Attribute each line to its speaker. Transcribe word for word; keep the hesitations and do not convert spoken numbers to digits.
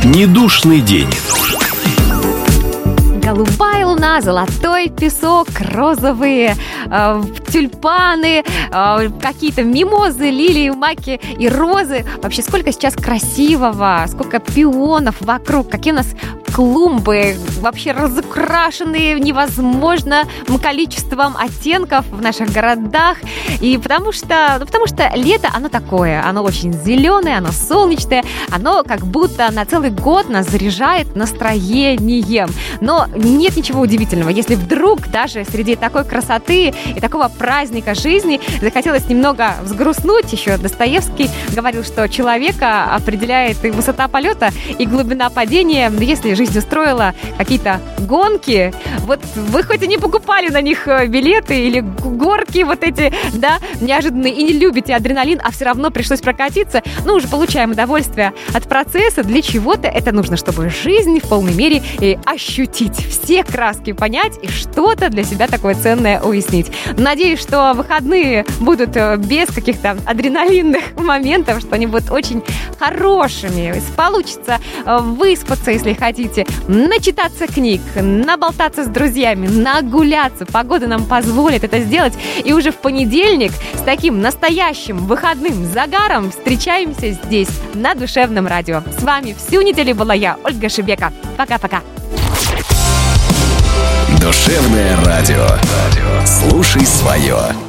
Speaker 1: Недушный день.
Speaker 2: Голубая луна, золотой песок, розовые э, тюльпаны, э, какие-то мимозы, лилии, маки и розы. Вообще, сколько сейчас красивого, сколько пионов вокруг, какие у нас клумбы, вообще разукрашенные невозможным количеством оттенков в наших городах. И потому что, ну, потому что лето, оно такое, оно очень зеленое, оно солнечное, оно как будто на целый год нас заряжает настроением. Но нет ничего удивительного, если вдруг даже среди такой красоты и такого праздника жизни захотелось немного взгрустнуть. Еще Достоевский говорил, что человека определяет и высота полета, и глубина падения. Если жизнь устроила какие-то гонки, вот вы хоть и не покупали на них билеты или горки вот эти, да, неожиданные, и не любите адреналин, а все равно пришлось прокатиться, ну, уже получаем удовольствие от процесса. Для чего-то это нужно, чтобы жизнь в полной мере и ощутить, все краски понять и что-то для себя такое ценное уяснить. Надеюсь, что выходные будут без каких-то адреналинных моментов, что они будут очень хорошими. Получится выспаться, если хотите, начитаться книг, наболтаться с друзьями, нагуляться. Погода нам позволит это сделать. И уже в понедельник с таким настоящим выходным загаром встречаемся здесь, на Душевном радио. С вами всю неделю была я, Ольга Шебека. Пока-пока.
Speaker 1: Душевное радио. Слушай свое.